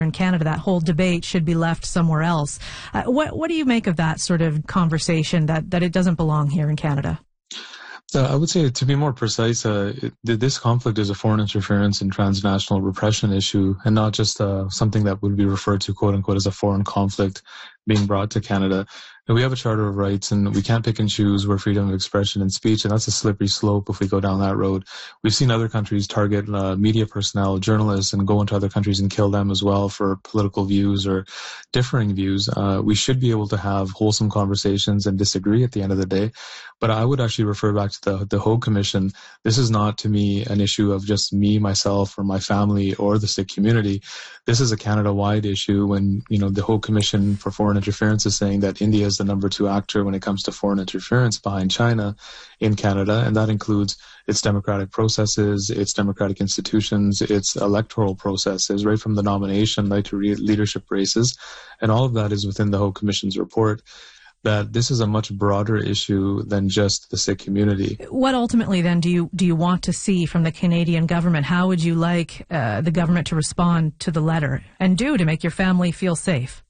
in Canada, that whole debate should be left somewhere else. What do you make of that sort of conversation that it doesn't belong here in Canada? I would say, to be more precise, this conflict is a foreign interference and transnational repression issue, and not just something that would be referred to, quote unquote, as a foreign conflict being brought to Canada. And we have a Charter of Rights, and we can't pick and choose where freedom of expression and speech, and that's a slippery slope if we go down that road. We've seen other countries target media personnel, journalists, and go into other countries and kill them as well for political views or differing views. We should be able to have wholesome conversations and disagree at the end of the day. But I would actually refer back to the Hague Commission. This is not, to me, an issue of just me, myself, or my family, or the Sikh community. This is a Canada-wide issue when, the Hague Commission for Foreign Interference is saying that India is the number 2 actor when it comes to foreign interference behind China in Canada, and that includes its democratic processes, its democratic institutions, its electoral processes, right from the nomination right to leadership races, and all of that is within the Hague Commission's report. That this is a much broader issue than just the Sikh community. What ultimately then do you want to see from the Canadian government? How would you like the government to respond to the letter and to make your family feel safe?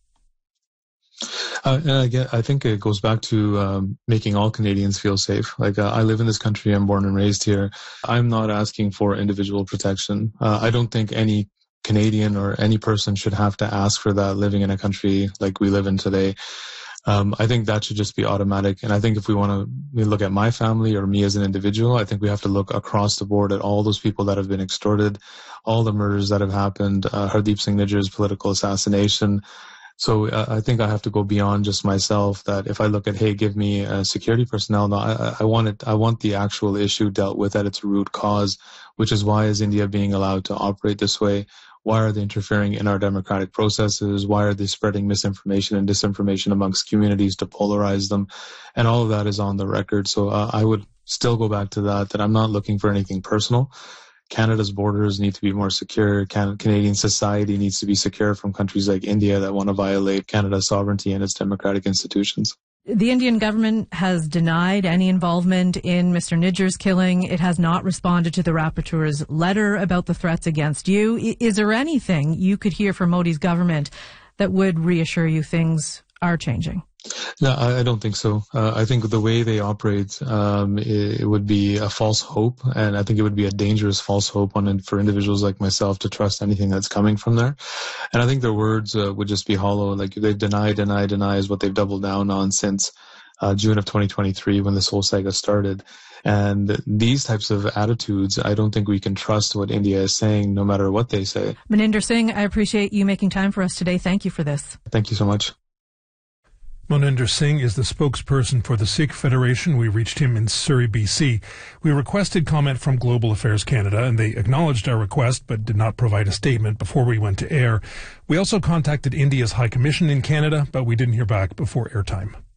I think it goes back to making all Canadians feel safe. I live in this country, I'm born and raised here. I'm not asking for individual protection. I don't think any Canadian or any person should have to ask for that living in a country like we live in today. I think that should just be automatic. And I think if we want to look at my family or me as an individual, I think we have to look across the board at all those people that have been extorted, all the murders that have happened, Hardeep Singh Nijjar's political assassination. So I think I have to go beyond just myself, that if I look at, hey, give me security personnel, no, I want the actual issue dealt with at its root cause, which is why is India being allowed to operate this way? Why are they interfering in our democratic processes? Why are they spreading misinformation and disinformation amongst communities to polarize them? And all of that is on the record. So I would still go back to that I'm not looking for anything personal. Canada's borders need to be more secure. Canadian society needs to be secure from countries like India that want to violate Canada's sovereignty and its democratic institutions. The Indian government has denied any involvement in Mr. Nijjar's killing. It has not responded to the rapporteur's letter about the threats against you. Is there anything you could hear from Modi's government that would reassure you things are changing? No, I don't think so. I think the way they operate, it would be a false hope, and I think it would be a dangerous false hope for individuals like myself to trust anything that's coming from there. And I think their words would just be hollow. Like, they deny is what they've doubled down on since June of 2023 when this whole saga started. And these types of attitudes, I don't think we can trust what India is saying, no matter what they say. Moninder Singh, I appreciate you making time for us today. Thank you for this. Thank you so much. Moninder Singh is the spokesperson for the Sikh Federation. We reached him in Surrey, BC. We requested comment from Global Affairs Canada, and they acknowledged our request but did not provide a statement before we went to air. We also contacted India's High Commission in Canada, but we didn't hear back before airtime.